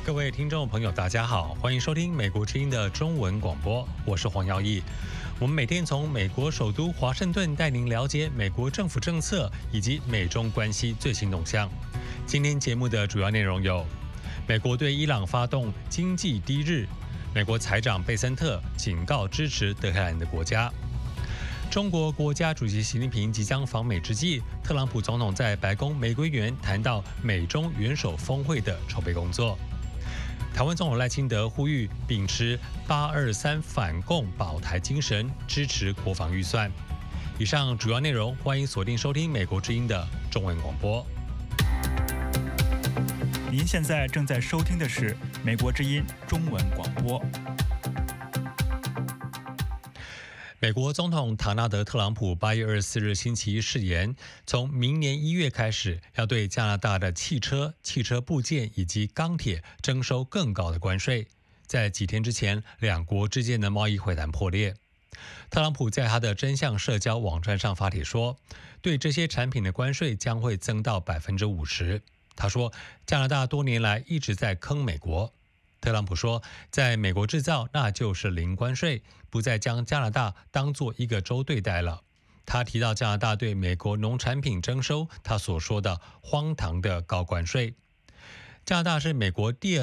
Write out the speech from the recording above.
各位听众朋友，大家好，欢迎收听美国之音的中文广播，我是黄耀义。我们每天从美国首都华盛顿带您了解美国政府政策以及美中关系最新动向。今天节目的主要内容有：美国对伊朗发动经济低日，美国财长贝森特警告支持德黑兰的国家。中国国家主席习近平即将访美之际，特朗普总统在白宫玫瑰园谈到美中元首峰会的筹备工作。台湾总统赖清德呼吁秉持823反共保台精神，支持国防预算。以上主要内容，欢迎锁定收听美国之音的中文广播。 您现在正在收听的是美国之音中文广播。 美国总统唐纳德·特朗普8月24日星期一誓言，从明年1月开始，要对加拿大的汽车、汽车部件以及钢铁征收更高的关税。在几天之前，两国之间的贸易会谈破裂。特朗普在他的真相社交网站上发帖说，对这些产品的关税将会增到50%。他说，加拿大多年来一直在坑美国。特朗普说，在美国制造那就是零关税，不再将加拿大当作一个州对待了。他提到加拿大对美国农产品征收他所说的荒唐的高关税。加拿大是美国第二